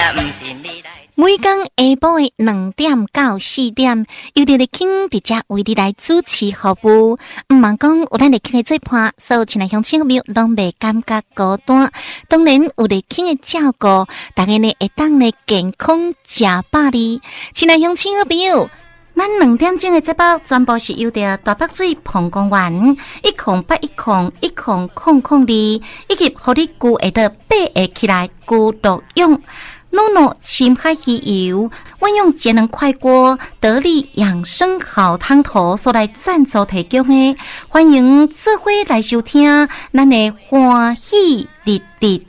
每天下晡的2點到4點，由着立慶佇遮為你來主持服務。毋茫講有咱立慶的做伴，所有親愛鄉親朋友攏袂感覺孤單。當然有立慶的照顧，大家呢會當呢健康食飽哩。親愛鄉親朋友，咱2點鐘的節目全部是由着大北水澎公園108101002，以及互你具會得8個起來具錄用。諾諾深海魚油，運用節能快鍋得力養生好湯頭所來贊助提供的，歡迎做伙來收聽咱的歡喜日日